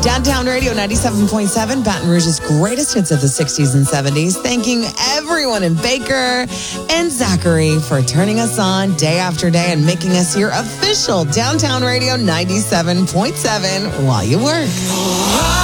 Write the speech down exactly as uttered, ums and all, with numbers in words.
Downtown Radio ninety-seven point seven, Baton Rouge's greatest hits of the sixties and seventies. Thanking everyone in Baker and Zachary for turning us on day after day and making us your official Downtown Radio ninety-seven point seven while you work.